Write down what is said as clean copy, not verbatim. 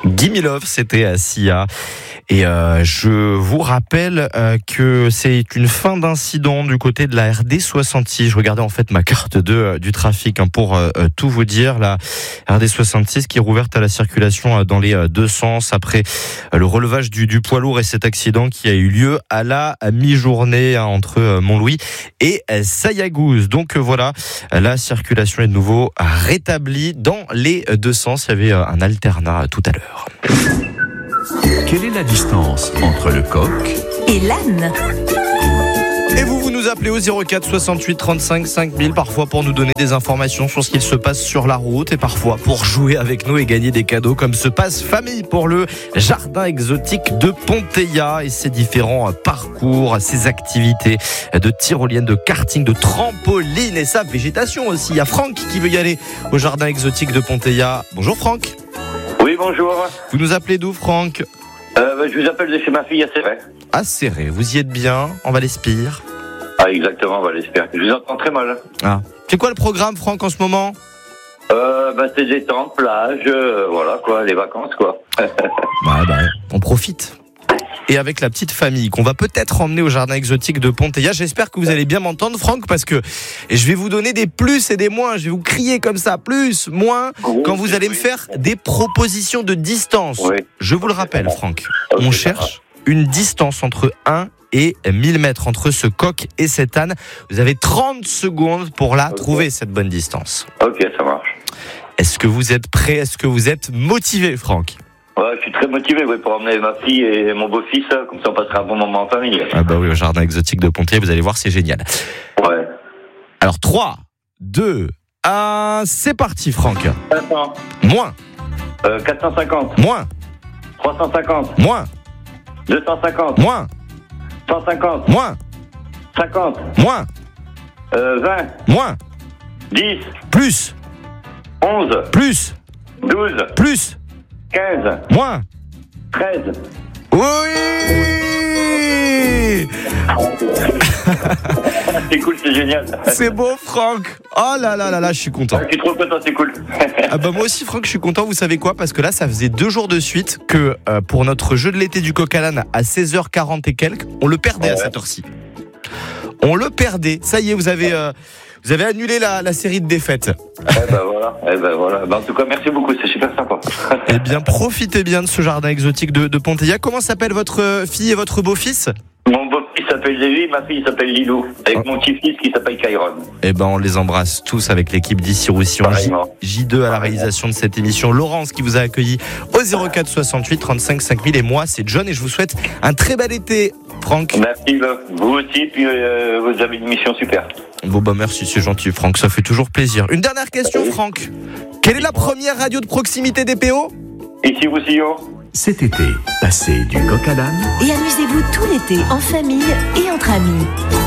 Guy Milov, c'était à Sia. Et je vous rappelle que c'est une fin d'incident du côté de la RD 66. Je regardais en fait ma carte du trafic pour tout vous dire. La RD 66 qui est rouverte à la circulation dans les deux sens après le relevage du poids lourd et cet accident qui a eu lieu à la mi-journée entre Montlouis et Sayagouz. Donc voilà, la circulation est de nouveau rétablie dans les deux sens. Il y avait un alternat tout à l'heure. Quelle est la distance entre le coq et l'âne? Et vous nous appelez au 04 68 35 5000, parfois pour nous donner des informations sur ce qu'il se passe sur la route et parfois pour jouer avec nous et gagner des cadeaux comme ce passe-famille pour le jardin exotique de Ponteilla et ses différents parcours, ses activités de tyrolienne, de karting, de trampoline et sa végétation aussi. Il y a Franck qui veut y aller au jardin exotique de Ponteilla. Bonjour Franck. Oui, bonjour. Vous nous appelez d'où, Franck? Je vous appelle de chez ma fille à Serré. À Serré, vous y êtes bien, en Val-Espire? Ah, exactement, on va l'espérer. Je vous entends très mal. Ah. C'est quoi le programme, Franck, en ce moment? C'est détente, plage, voilà quoi, les vacances quoi. On profite. Et avec la petite famille qu'on va peut-être emmener au jardin exotique de Ponteilla. J'espère que vous allez bien m'entendre, Franck, parce que je vais vous donner des plus et des moins. Je vais vous crier comme ça, plus, moins, quand vous allez me faire des propositions de distance. Oui. Je vous le rappelle, Franck, on cherche une distance entre 1 et 1000 mètres entre ce coq et cet âne. Vous avez 30 secondes pour trouver, cette bonne distance. Ok, ça marche. Est-ce que vous êtes prêt? Est-ce que vous êtes motivé, Franck? Ouais, je suis très motivé pour emmener ma fille et mon beau-fils, comme ça on passera un bon moment en famille. Ah bah oui, au jardin exotique de Ponteilla, vous allez voir, c'est génial. Ouais. Alors 3, 2, 1, c'est parti, Franck. 500. Moins. 450. Moins. 350. Moins. 250. Moins. 150. Moins. 50. Moins. 20. Moins. 10. Plus. 11. Plus. 12. Plus. 15. Moins. 13. Oui. C'est cool, c'est génial. C'est beau, Franck. Oh là là là là, je suis content. Je suis trop content, c'est cool. Ah bah moi aussi, Franck, je suis content. Vous savez quoi? Parce que là, ça faisait 2 jours de suite que pour notre jeu de l'été du coq à l'âne à 16h40 et quelques, on le perdait à cette heure-ci. On le perdait. Ça y est, vous avez annulé la série de défaites. Voilà. En tout cas, merci beaucoup, c'est super sympa. Eh bien, profitez bien de ce jardin exotique de Ponteilla. Comment s'appelle votre fille et votre beau-fils? Mon beau-fils s'appelle Lévi, ma fille s'appelle Lilou, avec mon petit-fils qui s'appelle Kairon. Eh ben, on les embrasse tous avec l'équipe d'ici Roussillon J2 à la réalisation de cette émission. Laurence qui vous a accueilli au 04 68 35 5000 et moi, c'est John et je vous souhaite un très bel été, Franck. Merci, vous aussi, puis vous avez une mission super. Bon bah merci, c'est gentil, Franck, ça fait toujours plaisir. Une dernière question, Franck. Quelle est la première radio de proximité des PO? Ici Roussillon. Cet été, passez du coq à l'âne Et amusez-vous tout l'été en famille et entre amis.